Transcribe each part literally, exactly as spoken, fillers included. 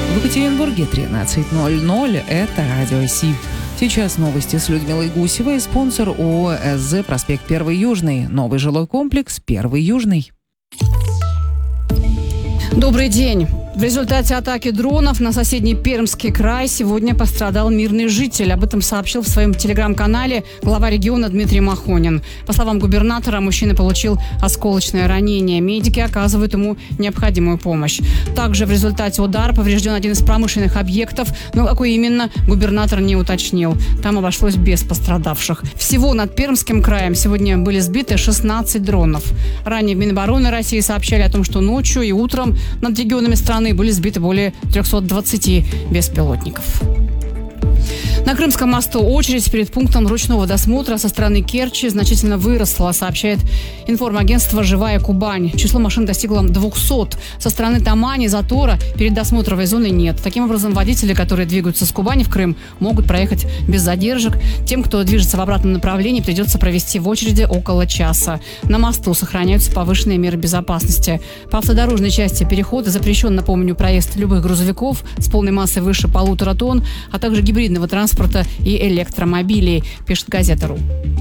В Екатеринбурге тринадцать ноль ноль. Это Радио Си. Сейчас новости с Людмилой Гусевой. Спонсор ООО СЗ «Проспект Первый Южный». Новый жилой комплекс «Первый Южный». Добрый день. В результате атаки дронов на соседний Пермский край сегодня пострадал мирный житель. Об этом сообщил в своем телеграм-канале глава региона Дмитрий Махонин. По словам губернатора, мужчина получил осколочное ранение. Медики оказывают ему необходимую помощь. Также в результате удара поврежден один из промышленных объектов. Но какой именно, губернатор не уточнил. Там обошлось без пострадавших. Всего над Пермским краем сегодня были сбиты шестнадцать дронов. Ранее в Минобороны России сообщали о том, что ночью и утром над регионами страны были сбиты более триста двадцать беспилотников. На Крымском мосту очередь перед пунктом ручного досмотра со стороны Керчи значительно выросла, сообщает информагентство «Живая Кубань». Число машин достигло двухсот. Со стороны Тамани затора перед досмотровой зоной нет. Таким образом, водители, которые двигаются с Кубани в Крым, могут проехать без задержек. Тем, кто движется в обратном направлении, придется провести в очереди около часа. На мосту сохраняются повышенные меры безопасности. По автодорожной части перехода запрещен, напомню, проезд любых грузовиков с полной массой выше полутора тонн, а также гибридного транспорта и электромобилей, пишет газета.ру.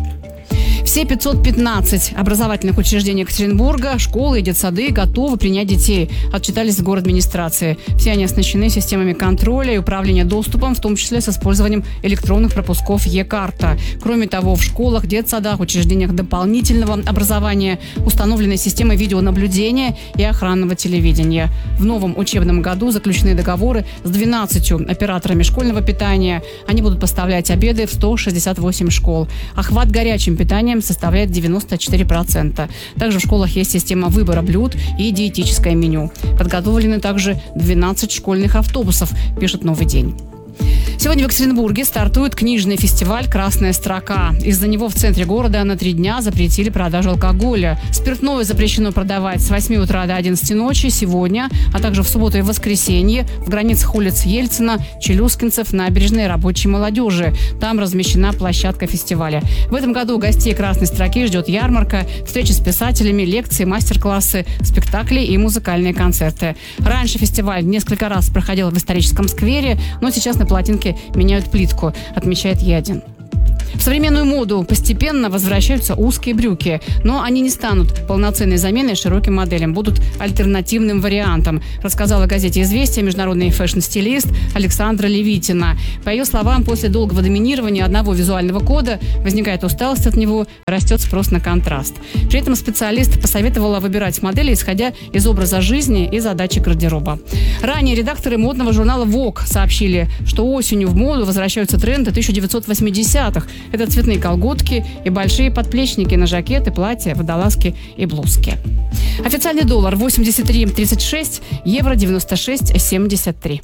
Все пятьсот пятнадцать образовательных учреждений Екатеринбурга, школы и детсады готовы принять детей, отчитались в городадминистрации. Все они оснащены системами контроля и управления доступом, в том числе с использованием электронных пропусков Е-карта. Кроме того, в школах, детсадах, учреждениях дополнительного образования установлены системы видеонаблюдения и охранного телевидения. В новом учебном году заключены договоры с двенадцатью операторами школьного питания. Они будут поставлять обеды в сто шестьдесят восемь школ. Охват горячим питанием составляет девяносто четыре процента. Также в школах есть система выбора блюд и диетическое меню. Подготовлены также двенадцать школьных автобусов, пишет «Новый день». Сегодня в Екатеринбурге стартует книжный фестиваль «Красная строка». Из-за него в центре города на три дня запретили продажу алкоголя. Спиртное запрещено продавать с восьми утра до одиннадцати ночи сегодня, а также в субботу и воскресенье в границах улиц Ельцина, Челюскинцев, Набережной, Рабочей молодежи. Там размещена площадка фестиваля. В этом году гостей «Красной строки» ждет ярмарка, встречи с писателями, лекции, мастер-классы, спектакли и музыкальные концерты. Раньше фестиваль несколько раз проходил в историческом сквере, но сейчас на плотинке меняют плитку, отмечает Е один. В современную моду постепенно возвращаются узкие брюки, но они не станут полноценной заменой широким моделям, будут альтернативным вариантом, рассказала газете «Известия» международный фэшн-стилист Александра Левитина. По ее словам, после долгого доминирования одного визуального кода возникает усталость от него, растет спрос на контраст. При этом специалист посоветовала выбирать модели, исходя из образа жизни и задачи гардероба. Ранее редакторы модного журнала Vogue сообщили, что осенью в моду возвращаются тренды тысяча девятьсот восьмидесятых. Это цветные колготки и большие подплечники на жакеты, платья, водолазки и блузки. Официальный доллар восемьдесят три тридцать шесть, евро девяносто шесть семьдесят три.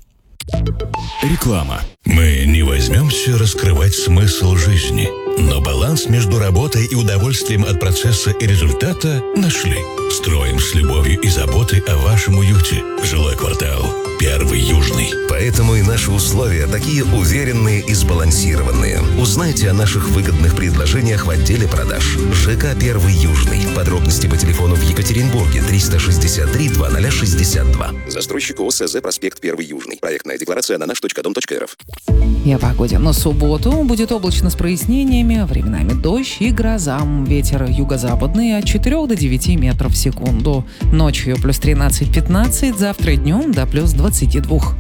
Реклама. Мы не возьмемся раскрывать смысл жизни, но баланс между работой и удовольствием от процесса и результата нашли. Строим с любовью и заботой о вашем уюте. Жилой квартал «Первый Южный». Поэтому и наши условия такие уверенные и сбалансированные. Узнайте о наших выгодных предложениях в отделе продаж. ЖК «Первый Южный». Подробности по телефону в Екатеринбурге триста шестьдесят три двадцать шестьдесят два. Застройщик ООО СЗ «Проспект Первый Южный». Проектная декларация на наш точка дом точка эр эф. И о погоде. На субботу будет облачно с прояснениями, временами дождь и гроза. Ветер юго-западный от четырёх до девяти метров в секунду. Ночью плюс тринадцать-пятнадцать, завтра днем до плюс двадцати двух.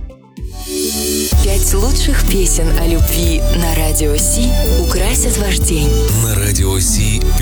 Пять лучших песен о любви на Радио Си украсят ваш день. На Радио Си